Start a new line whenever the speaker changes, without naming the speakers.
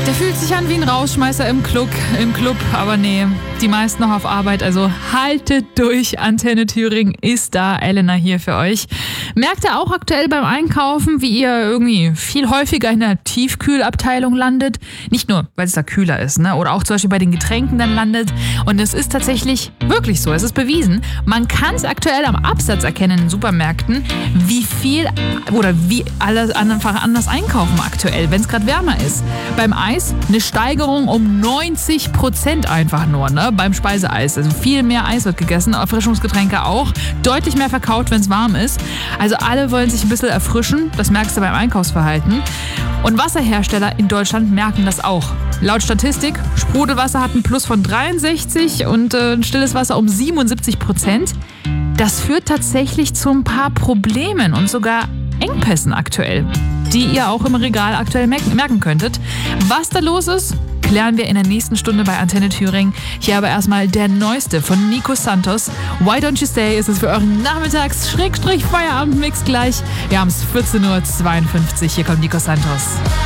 Der fühlt sich an wie ein Rausschmeißer im Club, aber nee, die meisten noch auf Arbeit, also haltet durch. Antenne Thüringen ist da, Elena hier für euch. Merkt ihr auch aktuell beim Einkaufen, wie ihr irgendwie viel häufiger in der Tiefkühlabteilung landet? Nicht nur, weil es da kühler ist, ne? Oder auch zum Beispiel bei den Getränken dann landet. Und es ist tatsächlich wirklich so, es ist bewiesen. Man kann es aktuell am Absatz erkennen in den Supermärkten, wie viel oder wie alles einfach anders einkaufen aktuell, wenn es gerade wärmer ist. Beim Eis eine Steigerung um 90% einfach nur, ne? Beim Speiseeis. Also viel mehr Eis wird gegessen, Erfrischungsgetränke auch. Deutlich mehr verkauft, wenn es warm ist. Also alle wollen sich ein bisschen erfrischen. Das merkst du beim Einkaufsverhalten. Und Wasserhersteller in Deutschland merken das auch. Laut Statistik, Sprudelwasser hat einen Plus von 63 und stilles Wasser um 77%. Das führt tatsächlich zu ein paar Problemen und sogar Engpässen aktuell, die ihr auch im Regal aktuell merken könntet. Was da los ist, klären wir in der nächsten Stunde bei Antenne Thüringen. Hier aber erstmal der Neueste von Nico Santos. Why Don't You Stay ist es für euren Nachmittags-Feierabend-Mix gleich. Wir haben es 14.52 Uhr. Hier kommt Nico Santos.